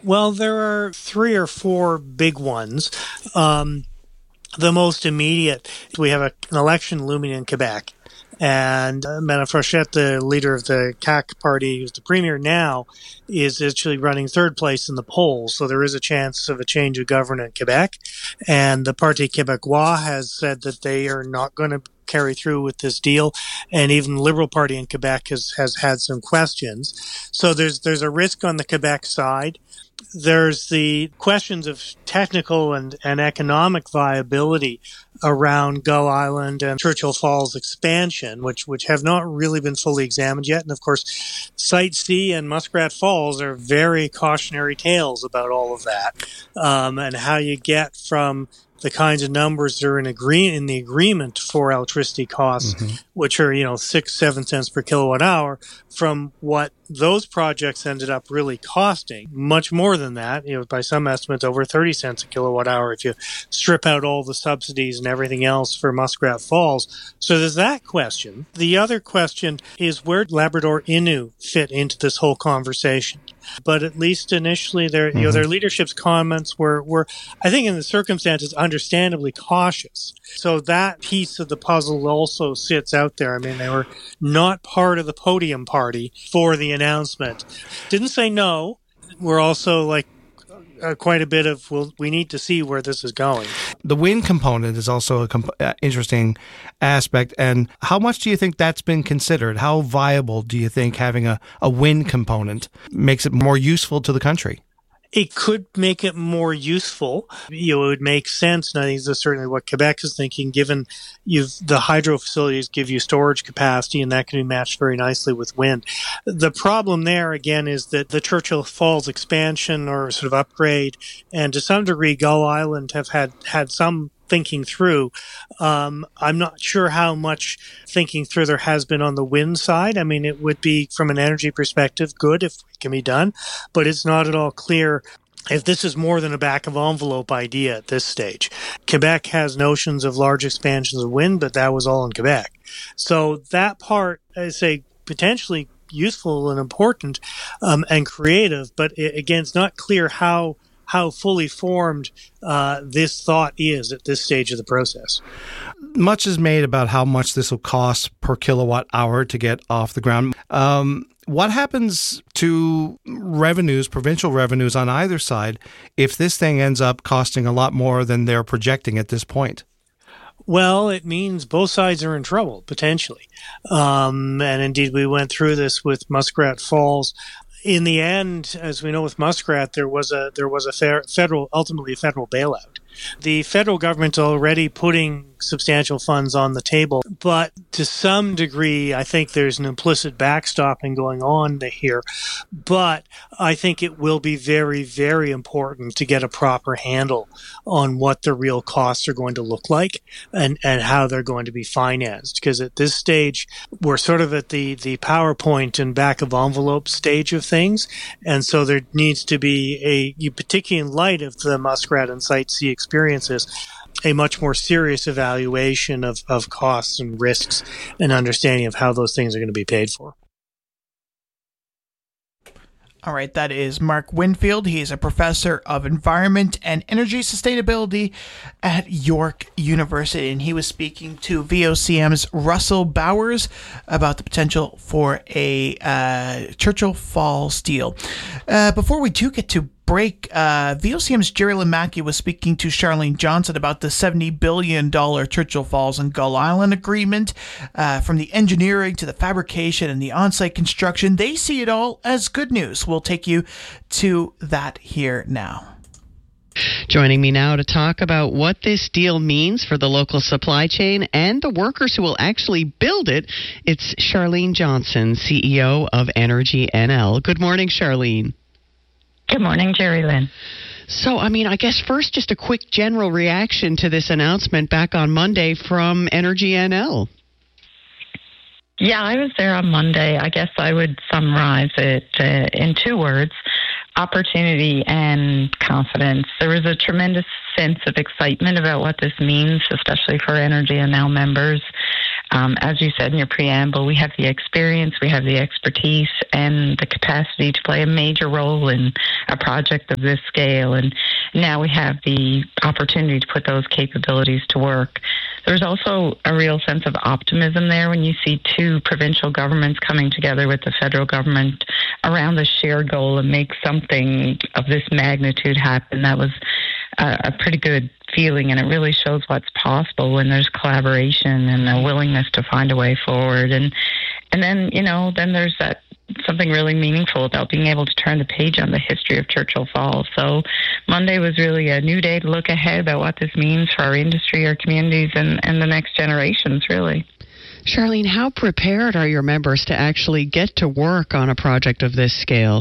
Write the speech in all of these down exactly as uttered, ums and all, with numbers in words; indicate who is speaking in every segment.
Speaker 1: Well, there are three or four big ones. Um, the most immediate, we have a, an election looming in Quebec. And uh, Madame Frochette, the leader of the C A Q party, who's the premier now, is actually running third place in the polls. So there is a chance of a change of government in Quebec. And the Parti Québécois has said that they are not going to carry through with this deal. And even the Liberal Party in Quebec has, has had some questions. So there's there's a risk on the Quebec side. There's the questions of technical and, and economic viability around Gull Island and Churchill Falls expansion, which which have not really been fully examined yet. And of course, Site C and Muskrat Falls are very cautionary tales about all of that, um, and how you get from the kinds of numbers that are in agree in the agreement for electricity costs, mm-hmm. which are, you know, six, seven cents per kilowatt hour, from what those projects ended up really costing, much more than that, you know, by some estimates over thirty cents a kilowatt hour if you strip out all the subsidies and everything else for Muskrat Falls. So there's that question. The other question is, where Labrador Innu fit into this whole conversation? But at least initially, their mm-hmm. you know their leadership's comments were, were, I think in the circumstances, understandably cautious. So that piece of the puzzle also sits out there. I mean, they were not part of the podium party for the announcement. Didn't say no. We're also like uh, quite a bit of, well, we need to see where this is going.
Speaker 2: The wind component is also an comp- uh, interesting aspect. And how much do you think that's been considered? How viable do you think having a, a wind component makes it more useful to the country?
Speaker 1: It could make it more useful. You know, it would make sense, and I think that's certainly what Quebec is thinking, given you've, the hydro facilities give you storage capacity, and that can be matched very nicely with wind. The problem there, again, is that the Churchill Falls expansion or sort of upgrade, and to some degree Gull Island have had, had some thinking through. Um, I'm not sure how much thinking through there has been on the wind side. I mean, it would be, from an energy perspective, good if it can be done, but it's not at all clear if this is more than a back-of-envelope idea at this stage. Quebec has notions of large expansions of wind, but that was all in Quebec. So that part, I say, potentially useful and important um, and creative, but it, again, it's not clear how how fully formed uh, this thought is at this stage of the process.
Speaker 2: Much is made about how much this will cost per kilowatt hour to get off the ground. Um, what happens to revenues, provincial revenues on either side, if this thing ends up costing a lot more than they're projecting at this point?
Speaker 1: Well, it means both sides are in trouble, potentially. Um, and indeed, we went through this with Muskrat Falls. In the end, as we know with Muskrat, there was a there was a fair, federal, ultimately a federal bailout. The federal government already putting substantial funds on the table, but to some degree, I think there's an implicit backstopping going on here. But I think it will be very, very important to get a proper handle on what the real costs are going to look like and, and how they're going to be financed. Because at this stage, we're sort of at the, the PowerPoint and back of envelope stage of things. And so there needs to be a, particularly in light of the Muskrat and Site C experiences, a much more serious evaluation of, of costs and risks and understanding of how those things are going to be paid for.
Speaker 3: All right, that is Mark Winfield. He is a professor of environment and energy sustainability at York University, and he was speaking to V O C M's Russell Bowers about the potential for a uh, Churchill Falls deal. Uh, before we do get to break, uh, V O C M's Jerry Lynn Mackey was speaking to Charlene Johnson about the seventy billion dollars Churchill Falls and Gull Island agreement. Uh, from the engineering to the fabrication and the on-site construction, they see it all as good news. We'll take you to that here now.
Speaker 4: Joining me now to talk about what this deal means for the local supply chain and the workers who will actually build it, it's Charlene Johnson, C E O of Energy N L. Good morning, Charlene.
Speaker 5: Good morning, Jerry Lynn.
Speaker 4: So, I mean, I guess first, just a quick general reaction to this announcement back on Monday from Energy N L.
Speaker 5: Yeah, I was there on Monday. I guess I would summarize it uh, in two words: opportunity and confidence. There was a tremendous sense of excitement about what this means, especially for Energy N L members. Um, as you said in your preamble, we have the experience, we have the expertise, and the capacity to play a major role in a project of this scale. And now we have the opportunity to put those capabilities to work. There's also a real sense of optimism there when you see two provincial governments coming together with the federal government around the shared goal and make something of this magnitude happen. That was a, a pretty good feeling, and it really shows what's possible when there's collaboration and a willingness to find a way forward. And and then, you know, then there's that something really meaningful about being able to turn the page on the history of Churchill Falls. So Monday was really a new day to look ahead about what this means for our industry, our communities, and, and the next generations, really.
Speaker 4: Charlene, how prepared are your members to actually get to work on a project of this scale?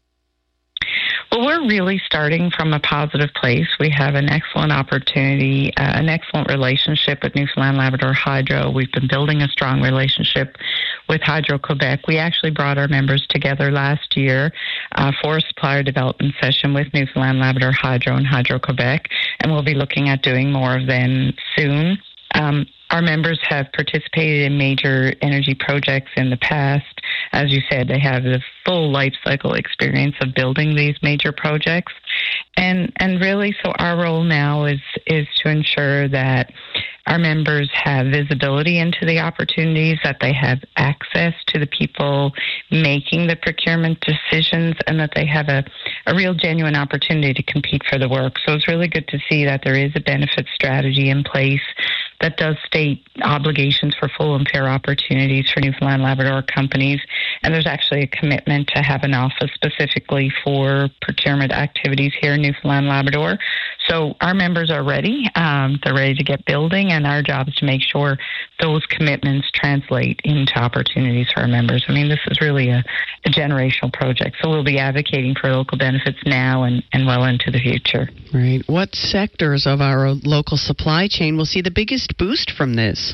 Speaker 5: Well, we're really starting from a positive place. We have an excellent opportunity, uh, an excellent relationship with Newfoundland Labrador Hydro. We've been building a strong relationship with Hydro-Quebec. We actually brought our members together last year uh, for a supplier development session with Newfoundland Labrador Hydro and Hydro-Quebec, and we'll be looking at doing more of them soon. Um, Our members have participated in major energy projects in the past. As you said, they have the full life cycle experience of building these major projects. And and really, so our role now is is to ensure that our members have visibility into the opportunities, that they have access to the people making the procurement decisions, and that they have a, a real genuine opportunity to compete for the work. So it's really good to see that there is a benefit strategy in place that does state obligations for full and fair opportunities for Newfoundland Labrador companies. And there's actually a commitment to have an office specifically for procurement activities here in Newfoundland Labrador. So our members are ready. Um, they're ready to get building, and our job is to make sure those commitments translate into opportunities for our members. I mean, this is really a, a generational project. So we'll be advocating for local benefits now and, and well into the future.
Speaker 4: Right. What sectors of our local supply chain will see the biggest boost from this?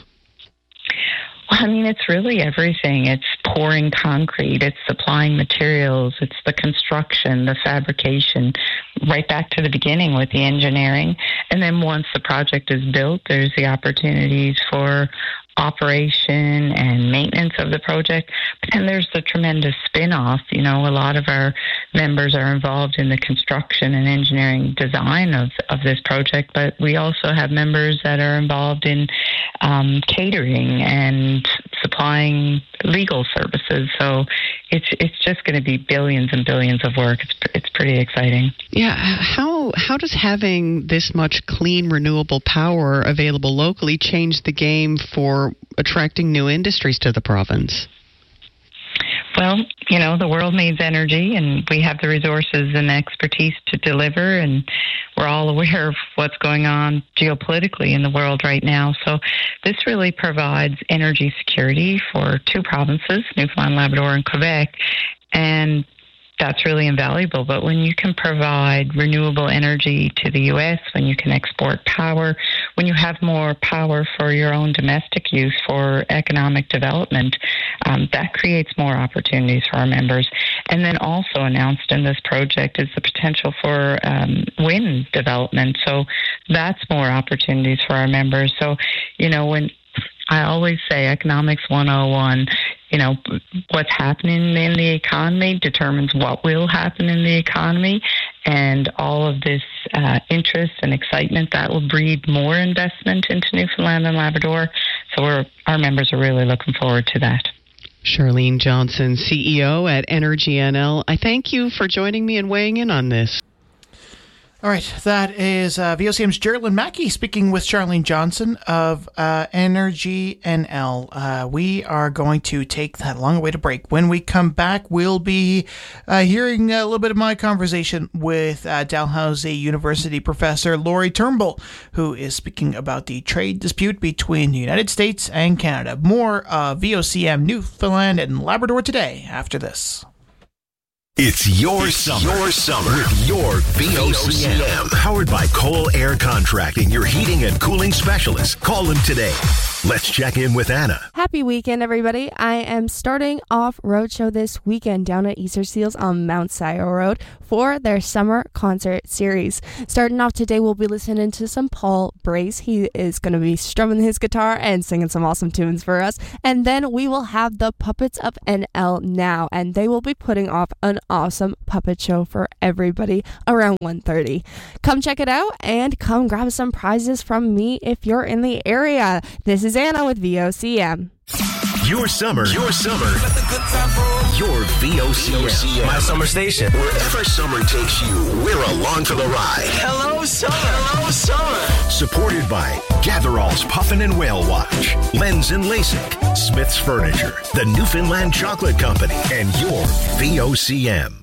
Speaker 5: Well, I mean, it's really everything. It's pouring concrete, it's supplying materials, it's the construction, the fabrication, right back to the beginning with the engineering. And then once the project is built, there's the opportunities for operation and maintenance of the project. But then there's the tremendous spin-off. You know, a lot of our members are involved in the construction and engineering design of, of this project, but we also have members that are involved in um, catering and supplying legal services. So it's it's just going to be billions and billions of work. It's it's pretty exciting.
Speaker 4: Yeah. How how does having this much clean, renewable power available locally change the game for attracting new industries to the province?
Speaker 5: Well, you know, the world needs energy, and we have the resources and expertise to deliver, and we're all aware of what's going on geopolitically in the world right now. So this really provides energy security for two provinces, Newfoundland, Labrador, and Quebec, and that's really invaluable. But when you can provide renewable energy to the U S, when you can export power, when you have more power for your own domestic use for economic development, um, that creates more opportunities for our members. And then also announced in this project is the potential for um, wind development. So that's more opportunities for our members. So, you know, when I always say Economics one oh one, you know, what's happening in the economy determines what will happen in the economy, and all of this uh, interest and excitement, that will breed more investment into Newfoundland and Labrador. So we're, our members are really looking forward to that.
Speaker 4: Charlene Johnson, C E O at Energy N L, I thank you for joining me and weighing in on this.
Speaker 3: All right, that is uh, V O C M's Geraldine Mackey speaking with Charlene Johnson of uh, Energy N L. Uh, we are going to take that long-awaited break. When we come back, we'll be uh, hearing a little bit of my conversation with uh, Dalhousie University professor Laurie Turnbull, who is speaking about the trade dispute between the United States and Canada. More uh, V O C M Newfoundland and Labrador today after this.
Speaker 6: It's your summer. Your summer with your V O C M. Powered by Cole Air Contracting, your heating and cooling specialist. Call them today. Let's check in with Anna.
Speaker 7: Happy weekend, everybody. I am starting off Roadshow this weekend down at Easter Seals on Mount Scio Road for their summer concert series. Starting off today, we'll be listening to some Paul Brace. He is going to be strumming his guitar and singing some awesome tunes for us. And then we will have the Puppets of N L Now, and they will be putting off an awesome puppet show for everybody around one thirty. Come check it out and come grab some prizes from me if you're in the area. This is Anna with V O C M.
Speaker 6: Your summer, your summer, your V O C M.
Speaker 8: My summer station.
Speaker 6: Wherever summer takes you, we're along for the ride.
Speaker 8: Hello, summer. Hello, summer.
Speaker 6: Supported by Gatherall's Puffin and Whale Watch, Lens and LASIK, Smith's Furniture, the Newfoundland Chocolate Company, and your V O C M.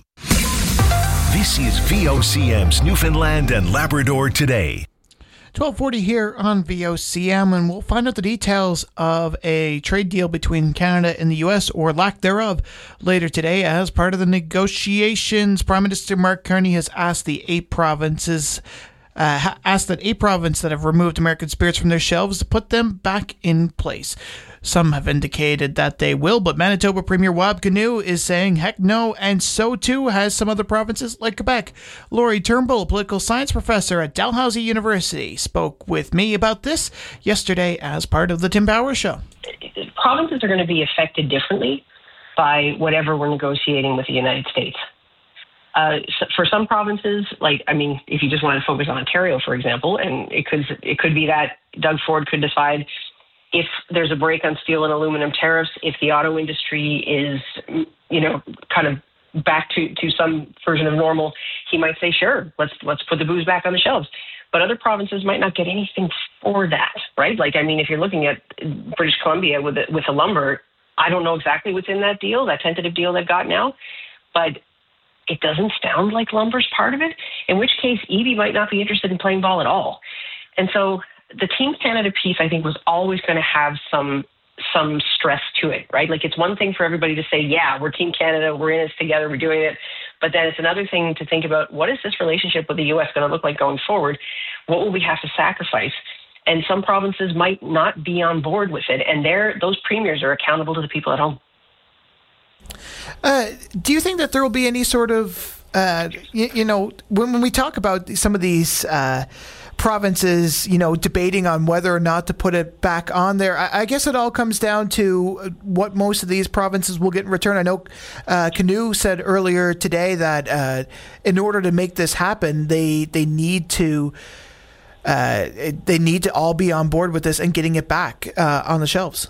Speaker 6: This is V O C M's Newfoundland and Labrador Today.
Speaker 3: twelve forty here on V O C M, and we'll find out the details of a trade deal between Canada and the U S, or lack thereof, later today as part of the negotiations. Prime Minister Mark Carney has asked the eight provinces uh, asked that eight provinces that have removed American spirits from their shelves to put them back in place. Some have indicated that they will, but Manitoba Premier Wab Kinew is saying heck no, and so too has some other provinces like Quebec. Laurie Turnbull, a political science professor at Dalhousie University, spoke with me about this yesterday as part of the Tim Bauer Show.
Speaker 9: Provinces are going to be affected differently by whatever we're negotiating with the United States. Uh, for some provinces, like, I mean, if you just want to focus on Ontario, for example, and it could it could be that Doug Ford could decide, if there's a break on steel and aluminum tariffs, if the auto industry is, you know, kind of back to, to some version of normal, he might say, sure, let's let's put the booze back on the shelves. But other provinces might not get anything for that, right? Like, I mean, if you're looking at British Columbia with the, with the lumber, I don't know exactly what's in that deal, that tentative deal they've got now, but it doesn't sound like lumber's part of it, in which case E B might not be interested in playing ball at all. And so the Team Canada piece, I think, was always going to have some some stress to it, right? Like, it's one thing for everybody to say, yeah, we're Team Canada, we're in this together, we're doing it. But then it's another thing to think about, what is this relationship with the U S going to look like going forward? What will we have to sacrifice? And some provinces might not be on board with it. And they're, those premiers are accountable to the people at home.
Speaker 3: Uh, do you think that there will be any sort of, uh, you, you know, when, when we talk about some of these uh, provinces, you know, debating on whether or not to put it back on there, I, I guess it all comes down to what most of these provinces will get in return. I know uh, Kinew said earlier today that uh, in order to make this happen, they they need to uh, they need to all be on board with this and getting it back uh, on the shelves.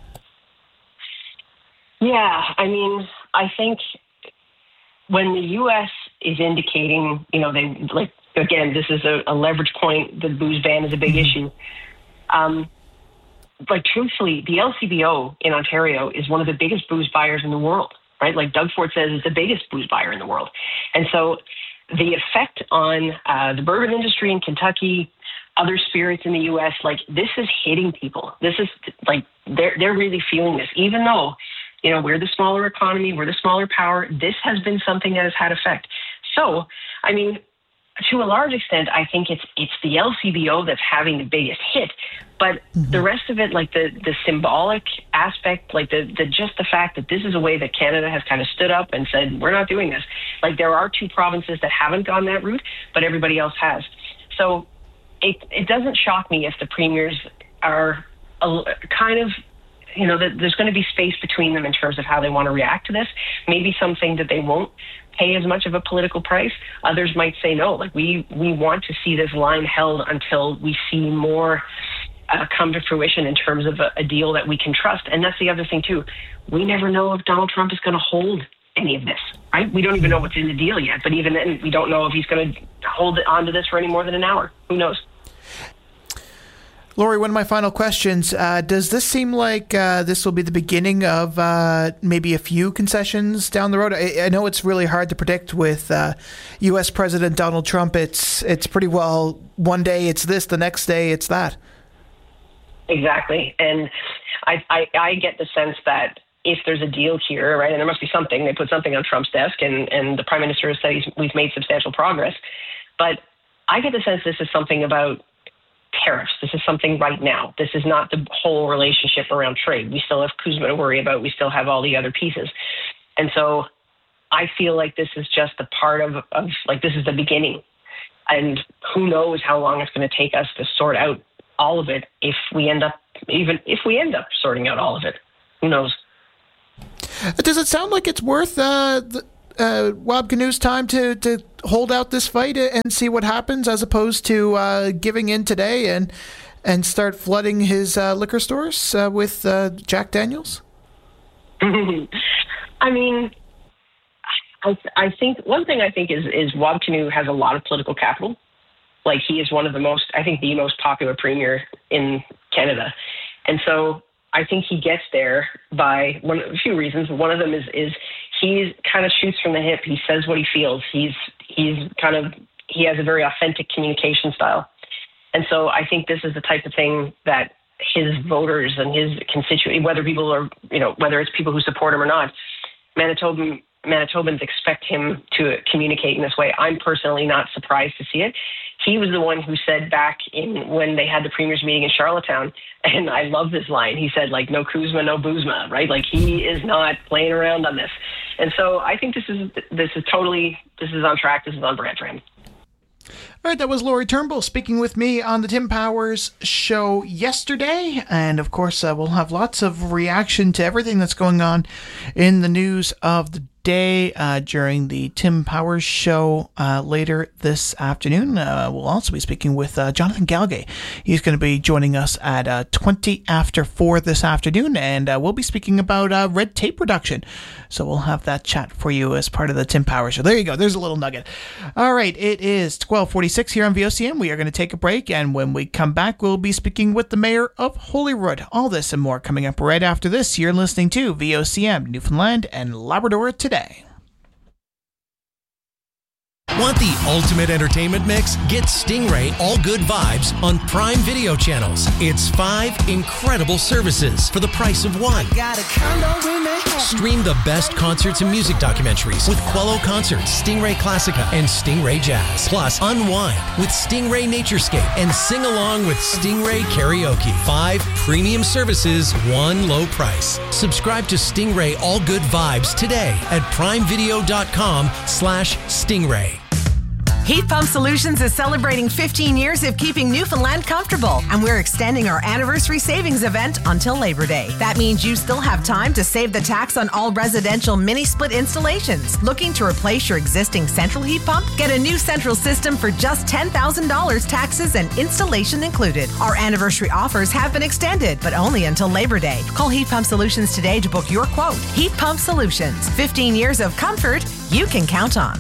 Speaker 9: Yeah, I mean, I think when the U S is indicating, you know, they, like, again, this is a, a leverage point, the booze ban is a big issue. Um, like, truthfully, the L C B O in Ontario is one of the biggest booze buyers in the world, right? Like Doug Ford says, it's the biggest booze buyer in the world. And so the effect on uh, the bourbon industry in Kentucky, other spirits in the U S, like, this is hitting people. This is, like, they're they're really feeling this, even though, you know, we're the smaller economy, we're the smaller power. This has been something that has had effect. So, I mean, to a large extent, I think it's it's the L C B O that's having the biggest hit. But mm-hmm. the rest of it, like the, the symbolic aspect, like the, the just the fact that this is a way that Canada has kind of stood up and said, we're not doing this. Like, there are two provinces that haven't gone that route, but everybody else has. So it it doesn't shock me if the premiers are a, kind of, you know, that there's going to be space between them in terms of how they want to react to this. Maybe something that they won't pay as much of a political price. Others might say no. Like, we we want to see this line held until we see more uh, come to fruition in terms of a, a deal that we can trust. And that's the other thing too. We never know if Donald Trump is going to hold any of this, right? We don't even know what's in the deal yet. But even then, we don't know if he's going to hold on to this for any more than an hour. Who knows?
Speaker 3: Laurie, one of my final questions. Uh, does this seem like uh, this will be the beginning of uh, maybe a few concessions down the road? I, I know it's really hard to predict with uh, U S President Donald Trump. It's it's pretty well, one day it's this, the next day it's that.
Speaker 9: Exactly. And I, I, I get the sense that if there's a deal here, right, and there must be something, they put something on Trump's desk, and, and the Prime Minister has said he's, we've made substantial progress. But I get the sense this is something about tariffs. This is something right now. This is not the whole relationship around trade. We still have CUSMA to worry about. We still have all the other pieces. And so I feel like this is just a part of, of like, this is the beginning. And who knows how long it's going to take us to sort out all of it if we end up, even if we end up sorting out all of it. Who knows?
Speaker 3: Does it sound like it's worth uh, the, uh, Wab Kinew's time to, to hold out this fight and see what happens, as opposed to uh, giving in today and and start flooding his uh, liquor stores uh, with uh, Jack Daniels?
Speaker 9: I mean, I, I think one thing I think is is Wab Kinew has a lot of political capital. Like, he is one of the most, I think, the most popular premier in Canada, and so I think he gets there by one a few reasons. One of them is is he kind of shoots from the hip. He says what he feels. He's he's kind of he has a very authentic communication style, and so I think this is the type of thing that his voters and his constituents, whether people are you know whether it's people who support him or not, Manitoban Manitobans expect him to communicate in this way. I'm personally not surprised to see it. He was the one who said back in when they had the premiers meeting in Charlottetown, and I love this line. He said, like, no CUSMA, no boozma, right? Like, he is not playing around on this. And so I think this is this is totally, this is on track. This is on brand for him.
Speaker 3: All right, that was Lori Turnbull speaking with me on the Tim Powers Show yesterday. And, of course, uh, we'll have lots of reaction to everything that's going on in the news of the day uh, during the Tim Powers Show uh, later this afternoon. Uh, we'll also be speaking with uh, Jonathan Galgay. He's going to be joining us at uh, twenty after four this afternoon, and uh, we'll be speaking about uh, red tape reduction. So we'll have that chat for you as part of the Tim Powers Show. There you go. There's a little nugget. All right, it is twelve forty-six here on V O C M. We are going to take a break, and when we come back, we'll be speaking with the mayor of Holyrood. All this and more coming up right after this. You're listening to V O C M, Newfoundland and Labrador Today.
Speaker 10: Want the ultimate entertainment mix? Get Stingray All Good Vibes on Prime Video channels. It's five incredible services for the price of one. Stream the best concerts and music documentaries with Quello Concerts, Stingray Classica, and Stingray Jazz. Plus, unwind with Stingray Naturescape and sing along with Stingray Karaoke. Five premium services, one low price. Subscribe to Stingray All Good Vibes today at primevideo.com slash Stingray.
Speaker 11: Heat Pump Solutions is celebrating fifteen years of keeping Newfoundland comfortable, and we're extending our anniversary savings event until Labor Day. That means you still have time to save the tax on all residential mini-split installations. Looking to replace your existing central heat pump? Get a new central system for just ten thousand dollars, taxes and installation included. Our anniversary offers have been extended, but only until Labor Day. Call Heat Pump Solutions today to book your quote. Heat Pump Solutions. fifteen years of comfort you can count on.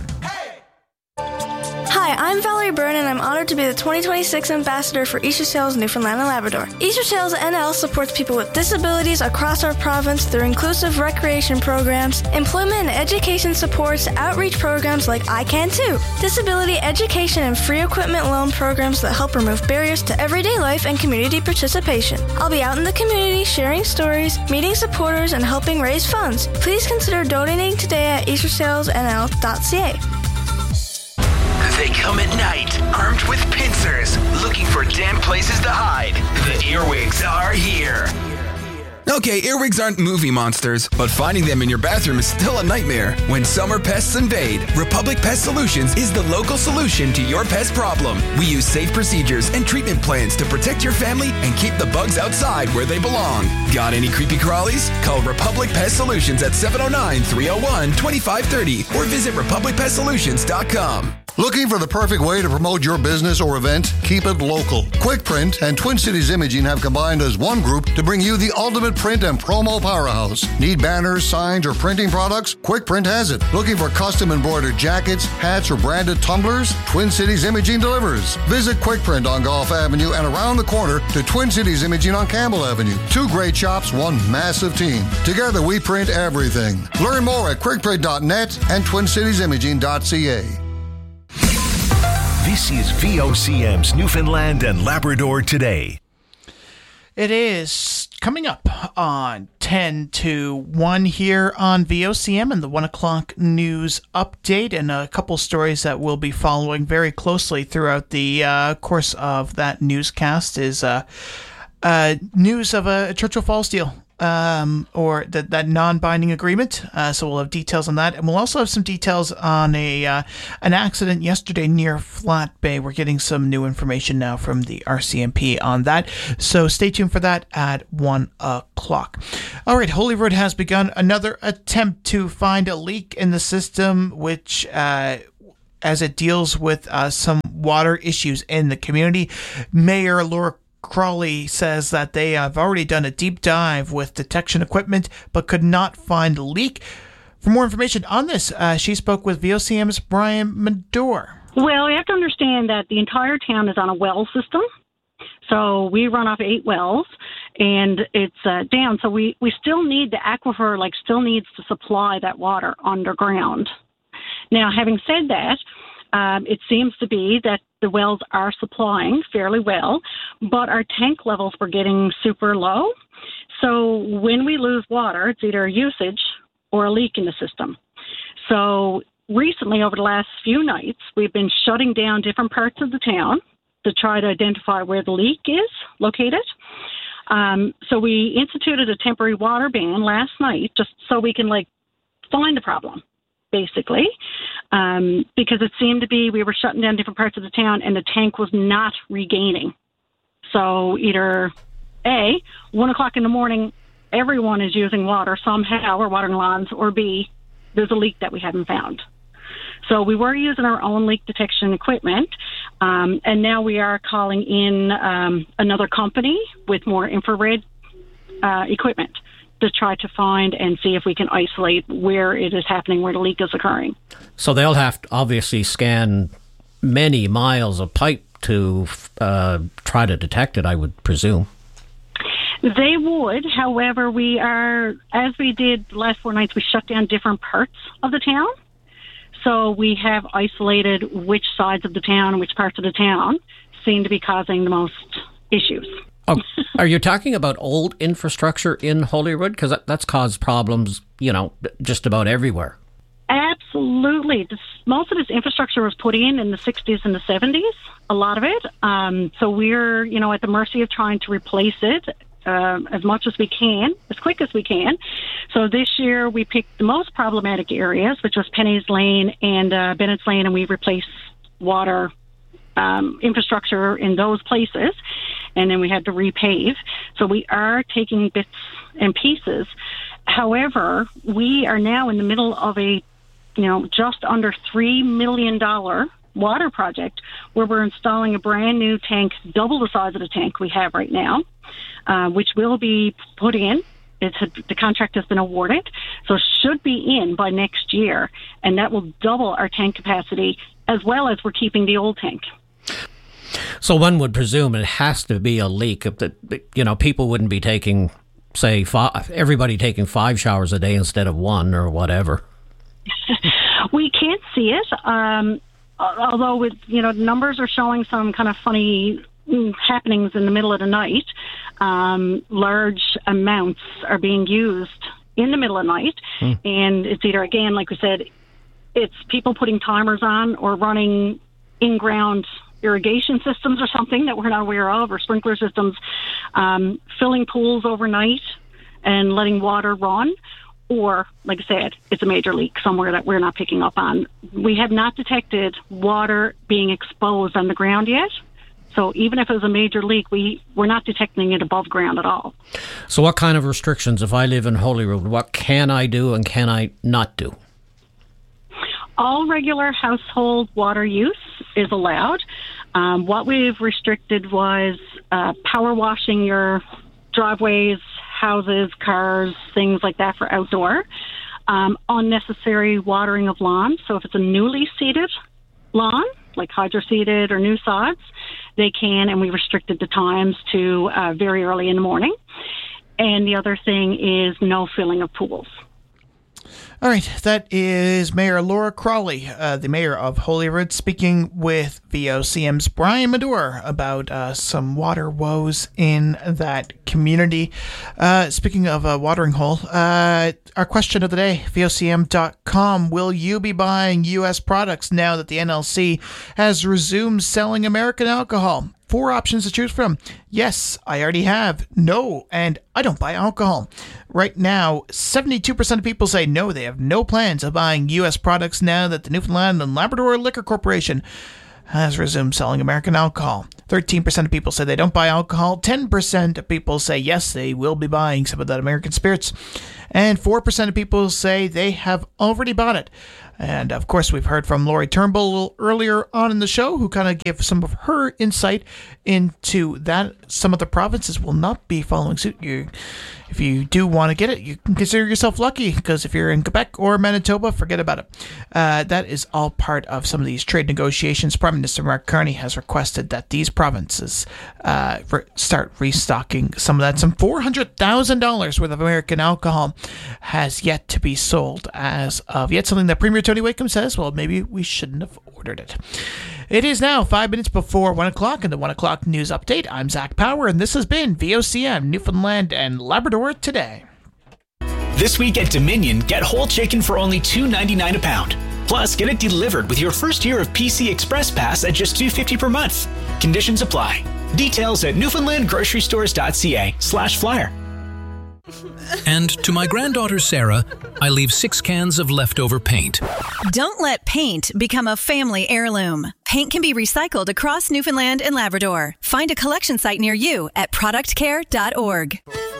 Speaker 12: Hi, I'm Valerie Byrne, and I'm honored to be the twenty twenty-six Ambassador for Easter Sails Newfoundland and Labrador. Easter Sails N L supports people with disabilities across our province through inclusive recreation programs, employment and education supports, outreach programs like I Can Too, disability education and free equipment loan programs that help remove barriers to everyday life and community participation. I'll be out in the community sharing stories, meeting supporters, and helping raise funds. Please consider donating today at easter sails n l dot c a.
Speaker 8: They come at night, armed with pincers, looking for damp places to hide. The earwigs are here.
Speaker 13: Okay, earwigs aren't movie monsters, but finding them in your bathroom is still a nightmare. When summer pests invade, Republic Pest Solutions is the local solution to your pest problem. We use safe procedures and treatment plans to protect your family and keep the bugs outside where they belong. Got any creepy crawlies? Call Republic Pest Solutions at seven oh nine, three oh one, two five three oh or visit republic pest solutions dot com.
Speaker 14: Looking for the perfect way to promote your business or event? Keep it local. QuickPrint and Twin Cities Imaging have combined as one group to bring you the ultimate print and promo powerhouse. Need banners, signs, or printing products? QuickPrint has it. Looking for custom embroidered jackets, hats, or branded tumblers? Twin Cities Imaging delivers. Visit QuickPrint on Gulf Avenue and around the corner to Twin Cities Imaging on Campbell Avenue. Two great shops, one massive team. Together we print everything. Learn more at quickprint dot net and twin cities imaging dot c a.
Speaker 6: This is V O C M's Newfoundland and Labrador Today.
Speaker 3: It is coming up on ten to one here on V O C M and the one o'clock news update, and a couple stories that we'll be following very closely throughout the uh, course of that newscast is uh, uh, news of a Churchill Falls deal. Um, or that that non-binding agreement. Uh, so we'll have details on that, and we'll also have some details on a uh, an accident yesterday near Flat Bay. We're getting some new information now from the R C M P on that. So stay tuned for that at one o'clock. All right, Holyrood has begun another attempt to find a leak in the system, which uh, as it deals with uh, some water issues in the community. Mayor Laura Crawley says that they have already done a deep dive with detection equipment but could not find a leak. For more information on this, uh, she spoke with V O C M's Brian Medore.
Speaker 15: Well, you have to understand that the entire town is on a well system. So we run off eight wells, and it's uh, down. So we, we still need the aquifer, like still needs to supply that water underground. Now, having said that, Um, it seems to be that the wells are supplying fairly well, but our tank levels were getting super low. So when we lose water, it's either a usage or a leak in the system. So recently, over the last few nights, we've been shutting down different parts of the town to try to identify where the leak is located. Um, so we instituted a temporary water ban last night just so we can, like, find the problem, basically, um, because it seemed to be we were shutting down different parts of the town and the tank was not regaining. So either A, one o'clock in the morning, everyone is using water somehow or watering lawns, or B, there's a leak that we haven't found. So we were using our own leak detection equipment, um, and now we are calling in um, another company with more infrared uh, equipment to try to find and see if we can isolate where it is happening, where the leak is occurring.
Speaker 16: So they'll have to obviously scan many miles of pipe to uh, try to detect it, I would presume.
Speaker 15: They would. However, we are, as we did the last four nights, we shut down different parts of the town. So we have isolated which sides of the town and which parts of the town seem to be causing the most issues.
Speaker 16: Oh, are you talking about old infrastructure in Holyrood? Because that, that's caused problems, you know, just about everywhere.
Speaker 15: Absolutely. This, most of this infrastructure was put in in the sixties and the seventies, a lot of it. Um, so we're, you know, at the mercy of trying to replace it uh, as much as we can, as quick as we can. So this year we picked the most problematic areas, which was Penny's Lane and uh, Bennett's Lane, and we replaced water um, infrastructure in those places. And then we had to repave. So we are taking bits and pieces. However, we are now in the middle of a, you know, just under three million dollars water project where we're installing a brand new tank, double the size of the tank we have right now, uh, which will be put in. It's a, the contract has been awarded, so it should be in by next year, and that will double our tank capacity as well as we're keeping the old tank.
Speaker 16: So one would presume it has to be a leak. That, you know, people wouldn't be taking, say, five, everybody taking five showers a day instead of one or whatever.
Speaker 15: We can't see it, um, although with, you know, numbers are showing some kind of funny happenings in the middle of the night. Um, large amounts are being used in the middle of the night, hmm. and it's either, again, like we said, it's people putting timers on or running in-ground irrigation systems or something that we're not aware of, or sprinkler systems, um, filling pools overnight and letting water run, or, like I said, it's a major leak somewhere that we're not picking up on. We have not detected water being exposed on the ground yet, so even if it was a major leak, we, we're not detecting it above ground at all.
Speaker 16: So what kind of restrictions, if I live in Holyrood, what can I do and can I not do?
Speaker 15: All regular household water use is allowed. Um, what we've restricted was uh, power washing your driveways, houses, cars, things like that for outdoor. Um, unnecessary watering of lawns. So if it's a newly seeded lawn, like hydro-seeded or new sods, they can, and we restricted the times to uh, very early in the morning. And the other thing is no filling of pools.
Speaker 3: All right, that is Mayor Laura Crawley, uh, the mayor of Holyrood, speaking with V O C M's Brian Medore about uh, some water woes in that community. Uh, speaking of a watering hole, uh, our question of the day, V O C M dot com, will you be buying U S products now that the N L C has resumed selling American alcohol? Four options to choose from. Yes, I already have. No, and I don't buy alcohol. Right now, seventy-two percent of people say no, they have no plans of buying U S products now that the Newfoundland and Labrador Liquor Corporation has resumed selling American alcohol. thirteen percent of people say they don't buy alcohol. ten percent of people say yes, they will be buying some of that American spirits. And four percent of people say they have already bought it. And, of course, we've heard from Lori Turnbull a little earlier on in the show, who kind of gave some of her insight into that. Some of the provinces will not be following suit. You, if you do want to get it, you can consider yourself lucky, because if you're in Quebec or Manitoba, forget about it. Uh, that is all part of some of these trade negotiations. Prime Minister Mark Carney has requested that these provinces uh, re- start restocking some of that. Some four hundred thousand dollars worth of American alcohol has yet to be sold as of yet, something that Premier Tony Wakeham says, well, maybe we shouldn't have ordered it. It is now five minutes before one o'clock in the one o'clock news update. I'm Zach Power, and this has been V O C M Newfoundland and Labrador Today.
Speaker 17: This week at Dominion, get whole chicken for only two dollars and ninety-nine cents a pound. Plus, get it delivered with your first year of P C Express Pass at just two dollars and fifty cents per month. Conditions apply. Details at newfoundlandgrocerystores.ca slash flyer.
Speaker 18: And to my granddaughter Sarah, I leave six cans of leftover paint.
Speaker 19: Don't let paint become a family heirloom. Paint can be recycled across Newfoundland and Labrador. Find a collection site near you at product care dot org.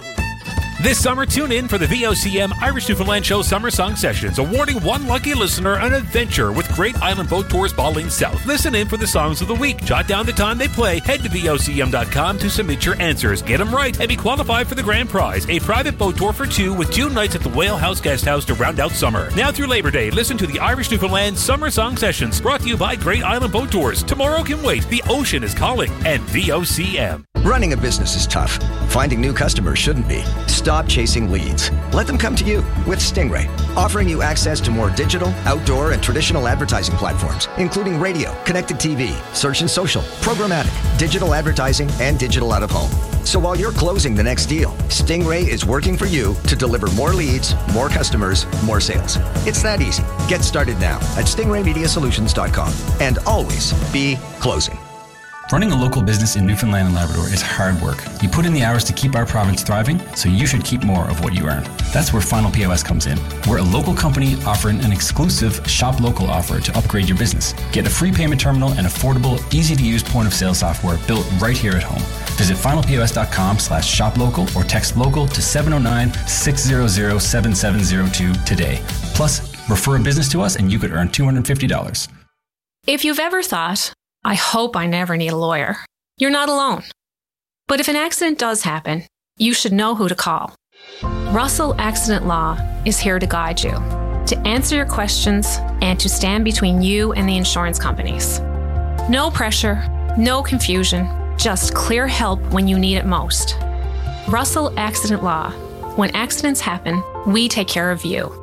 Speaker 20: This summer, tune in for the V O C M Irish Newfoundland Show Summer Song Sessions, awarding one lucky listener an adventure with Great Island Boat Tours Baldwin South. Listen in for the songs of the week. Jot down the time they play. Head to V O C M dot com to submit your answers. Get them right and be qualified for the grand prize, a private boat tour for two with two nights at the Whale House Guest House to round out summer. Now through Labor Day, listen to the Irish Newfoundland Summer Song Sessions, brought to you by Great Island Boat Tours. Tomorrow can wait. The ocean is calling. And V O C M.
Speaker 21: Running a business is tough. Finding new customers shouldn't be. Stop chasing leads. Let them come to you with Stingray, offering you access to more digital, outdoor, and traditional advertising platforms, including radio, connected T V, search and social, programmatic, digital advertising, and digital out of home. So while you're closing the next deal, Stingray is working for you to deliver more leads, more customers, more sales. It's that easy. Get started now at stingray media solutions dot com, and always be closing.
Speaker 22: Running a local business in Newfoundland and Labrador is hard work. You put in the hours to keep our province thriving, so you should keep more of what you earn. That's where Final P O S comes in. We're a local company offering an exclusive Shop Local offer to upgrade your business. Get a free payment terminal and affordable, easy-to-use point-of-sale software built right here at home. Visit final p o s dot com slash shop local or text local to seven oh nine, six hundred, seven seven oh two today. Plus, refer a business to us and you could earn two hundred fifty dollars.
Speaker 23: If you've ever thought, I hope I never need a lawyer, you're not alone. But if an accident does happen, you should know who to call. Russell Accident Law is here to guide you, to answer your questions, and to stand between you and the insurance companies. No pressure, no confusion, just clear help when you need it most. Russell Accident Law. When accidents happen, we take care of you.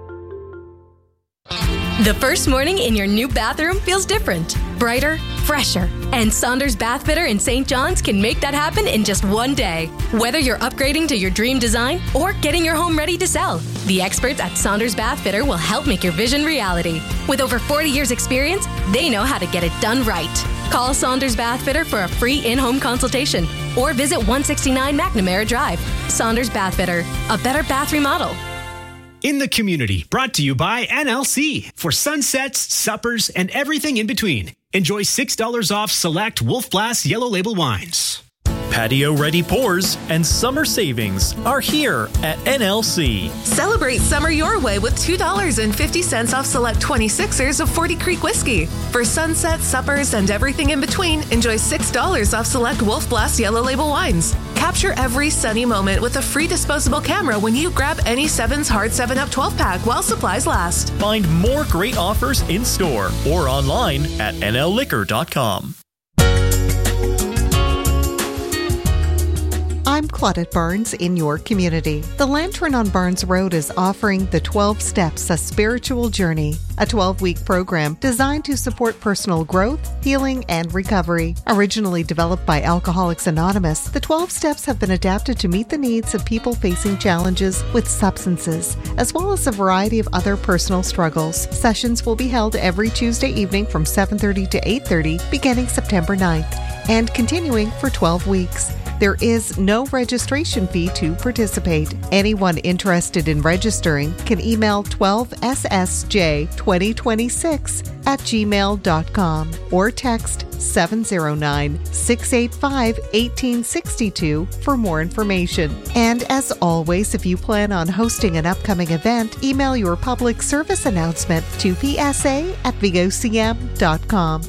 Speaker 24: The first morning in your new bathroom feels different, brighter, fresher. And Saunders Bath Fitter in Saint John's can make that happen in just one day. Whether you're upgrading to your dream design or getting your home ready to sell, the experts at Saunders Bath Fitter will help make your vision reality. With over forty years experience, they know how to get it done right. Call Saunders Bath Fitter for a free in-home consultation or visit one sixty-nine McNamara Drive. Saunders Bath Fitter, a better bath remodel.
Speaker 25: In the Community, brought to you by N L C. For sunsets, suppers, and everything in between. Enjoy six dollars off select Wolf Blass Yellow Label wines.
Speaker 26: Patio-ready pours and summer savings are here at N L C.
Speaker 27: Celebrate summer your way with two dollars and fifty cents off select twenty-sixers of forty Creek Whiskey. For sunsets, suppers, and everything in between, enjoy six dollars off select Wolf Blass Yellow Label wines. Capture every sunny moment with a free disposable camera when you grab any Sevens Hard seven up twelve pack while supplies last.
Speaker 26: Find more great offers in store or online at N L liquor dot com.
Speaker 28: I'm
Speaker 1: I'm Claudette Barnes in your community. The Lantern on Barnes Road is offering the twelve Steps, a Spiritual Journey, a twelve-week program designed to support personal growth, healing, and recovery. Originally developed by Alcoholics Anonymous, the twelve Steps have been adapted to meet the needs of people facing challenges with substances, as well as a variety of other personal struggles. Sessions will be held every Tuesday evening from seven thirty to eight thirty, beginning September ninth, and continuing for twelve weeks. There is no registration fee to participate. Anyone interested in registering can email twelve S S J twenty twenty-six at gmail dot com or text seven zero nine, six eight five, one eight six two for more information. And as always, if you plan on hosting an upcoming event, email your public service announcement to p s a at v o c m dot com.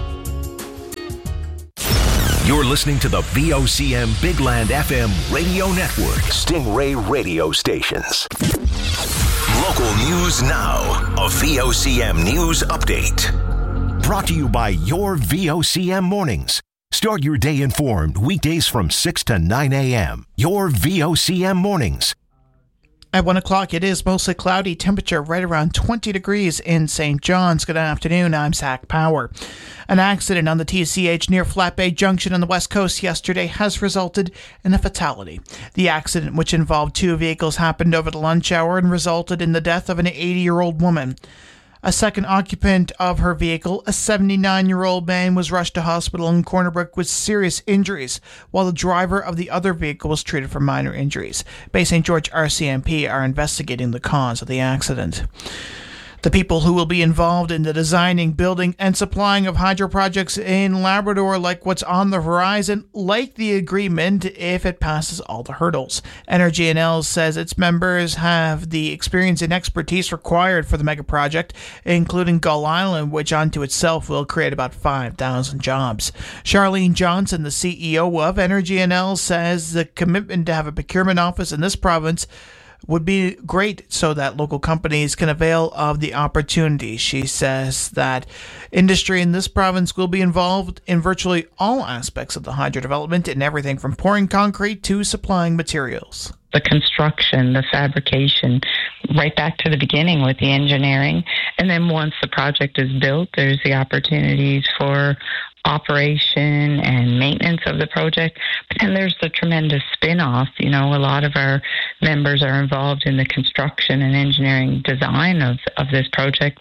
Speaker 6: You're listening to the V O C M Big Land F M radio network. Stingray radio stations. Local news now. A V O C M news update. Brought to you by your V O C M mornings. Start your day informed weekdays from six to nine a.m. Your V O C M mornings.
Speaker 3: At one o'clock, it is mostly cloudy, temperature right around twenty degrees in Saint John's. Good afternoon, I'm Zach Power. An accident on the T C H near Flat Bay Junction on the west coast yesterday has resulted in a fatality. The accident, which involved two vehicles, happened over the lunch hour and resulted in the death of an eighty-year-old woman. A second occupant of her vehicle, a seventy-nine-year-old man, was rushed to hospital in Corner Brook with serious injuries, while the driver of the other vehicle was treated for minor injuries. Bay Saint George R C M P are investigating the cause of the accident. The people who will be involved in the designing, building, and supplying of hydro projects in Labrador, like what's on the horizon, like the agreement if it passes all the hurdles. Energy N L says its members have the experience and expertise required for the mega project, including Gull Island, which unto itself will create about five thousand jobs. Charlene Johnson, the C E O of Energy N L, says the commitment to have a procurement office in this province would be great so that local companies can avail of the opportunity. She says that industry in this province will be involved in virtually all aspects of the hydro development, and everything from pouring concrete to supplying materials.
Speaker 2: The construction, the fabrication, right back to the beginning with the engineering. And then once the project is built, there's the opportunities for operation and maintenance of the project. But then there's the tremendous spin-off. You know, a lot of our members are involved in the construction and engineering design of, of this project.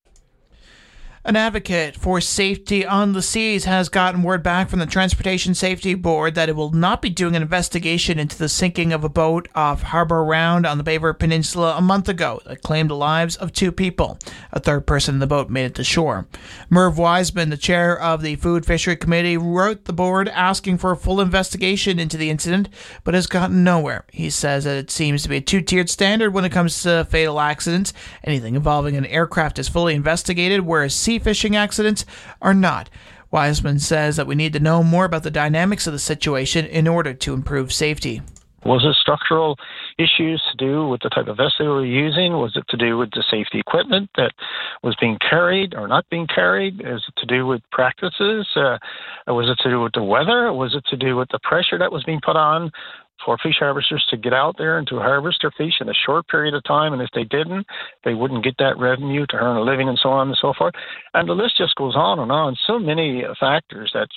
Speaker 3: An advocate for safety on the seas has gotten word back from the Transportation Safety Board that it will not be doing an investigation into the sinking of a boat off Harbour Round on the Bay River Peninsula a month ago that claimed the lives of two people. A third person in the boat made it to shore. Merv Wiseman, the chair of the Food Fishery Committee, wrote the board asking for a full investigation into the incident, but has gotten nowhere. He says that it seems to be a two-tiered standard when it comes to fatal accidents. Anything involving an aircraft is fully investigated, whereas sea fishing accidents are not. Wiseman says that we need to know more about the dynamics of the situation in order to improve safety.
Speaker 4: Was it structural issues to do with the type of vessel we were using? Was it to do with the safety equipment that was being carried or not being carried? Is it to do with practices? Uh, was it to do with the weather? Was it to do with the pressure that was being put on for fish harvesters to get out there and to harvest their fish in a short period of time? And if they didn't, they wouldn't get that revenue to earn a living and so on and so forth. And the list just goes on and on. So many factors that...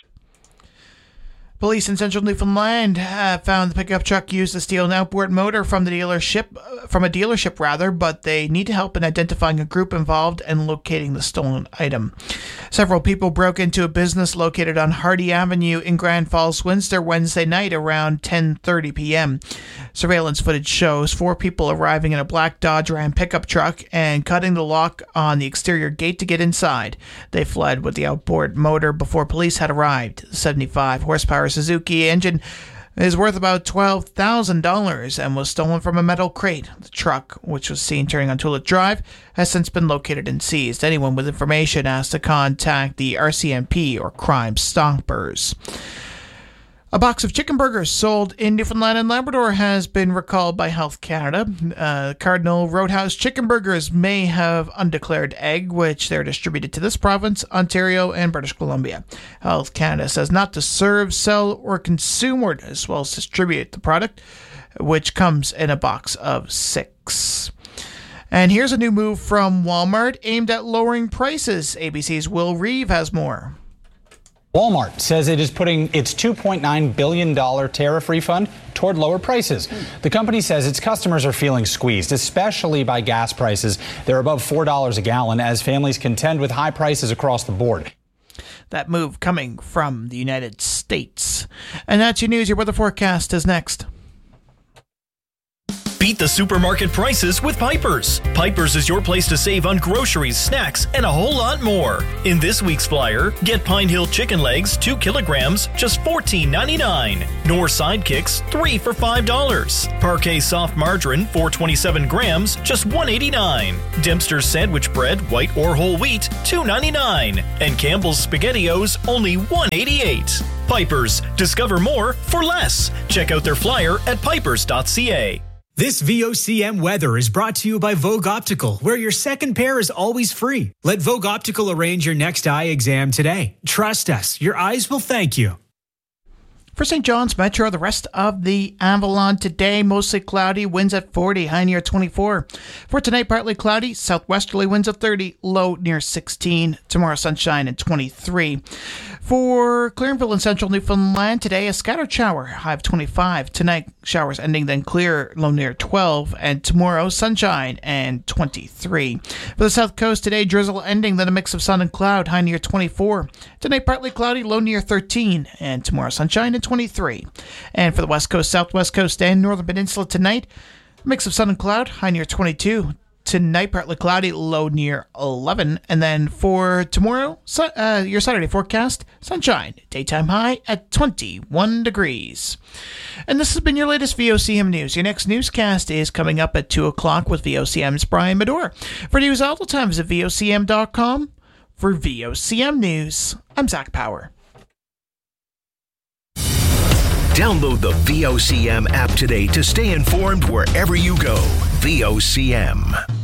Speaker 3: Police in central Newfoundland have found the pickup truck used to steal an outboard motor from the dealership, from a dealership rather, but they need help in identifying a group involved and locating the stolen item. Several people broke into a business located on Hardy Avenue in Grand Falls, Windsor, Wednesday night around ten thirty p.m. Surveillance footage shows four people arriving in a black Dodge Ram pickup truck and cutting the lock on the exterior gate to get inside. They fled with the outboard motor before police had arrived. The seventy-five horsepower Suzuki engine is worth about twelve thousand dollars and was stolen from a metal crate. The truck, which was seen turning on Tullett Drive, has since been located and seized. Anyone with information asked to contact the R C M P or Crime Stoppers. A box of chicken burgers sold in Newfoundland and Labrador has been recalled by Health Canada. Uh, Cardinal Roadhouse chicken burgers may have undeclared egg, which they're distributed to this province, Ontario, and British Columbia. Health Canada says not to serve, sell, or consume, or as well as distribute the product, which comes in a box of six. And here's a new move from Walmart aimed at lowering prices. A B C's Will Reeve has more.
Speaker 5: Walmart says it is putting its two point nine billion dollars tariff refund toward lower prices. The company says its customers are feeling squeezed, especially by gas prices. They're above four dollars a gallon as families contend with high prices across the board.
Speaker 3: That move coming from the United States. And that's your news. Your weather forecast is next.
Speaker 26: Beat the supermarket prices with Piper's. Piper's is your place to save on groceries, snacks, and a whole lot more. In this week's flyer, get Pine Hill chicken legs, two kilograms, just fourteen ninety-nine. Knorr Sidekicks, three for five dollars. Parquet soft margarine, four twenty-seven grams, just one eighty-nine. Dempster's sandwich bread, white or whole wheat, two ninety-nine. And Campbell's SpaghettiOs, only one eighty-eight. Piper's. Discover more for less. Check out their flyer at pipers dot c a.
Speaker 25: This V O C M weather is brought to you by Vogue Optical, where your second pair is always free. Let Vogue Optical arrange your next eye exam today. Trust us, your eyes will thank you.
Speaker 3: For Saint John's Metro, the rest of the Avalon today, mostly cloudy, winds at forty, high near twenty-four. For tonight, partly cloudy, southwesterly winds at thirty, low near sixteen. Tomorrow, sunshine at twenty-three. For Clearanville and central Newfoundland, today a scattered shower, high of twenty-five. Tonight, showers ending, then clear, low near twelve. And tomorrow, sunshine and twenty-three. For the south coast, today drizzle ending, then a mix of sun and cloud, high near twenty-four. Tonight, partly cloudy, low near thirteen. And tomorrow, sunshine and twenty-three. And for the west coast, southwest coast, and northern peninsula tonight, a mix of sun and cloud, high near twenty-two. Tonight, partly cloudy, low near eleven. And then for tomorrow, su- uh, your Saturday forecast, sunshine, daytime high at twenty-one degrees. And this has been your latest V O C M News. Your next newscast is coming up at two o'clock with V O C M's Brian Medore. For news all the time, visit V O C M dot com. For V O C M News, I'm Zach Power.
Speaker 6: Download the V O C M app today to stay informed wherever you go. V O C M.